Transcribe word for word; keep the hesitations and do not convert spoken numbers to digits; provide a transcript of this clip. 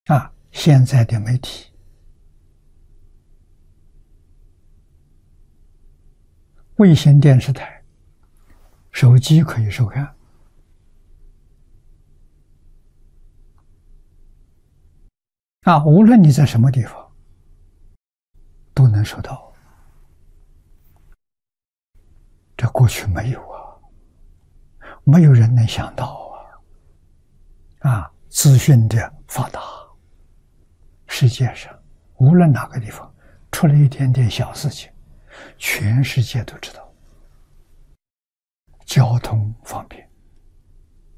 啊，现在的媒体，卫星电视台、手机可以收看。啊，无论你在什么地方，都能收到。这过去没有啊，没有人能想到啊！啊，资讯的发达，世界上无论哪个地方出了一点点小事情，全世界都知道。交通方便，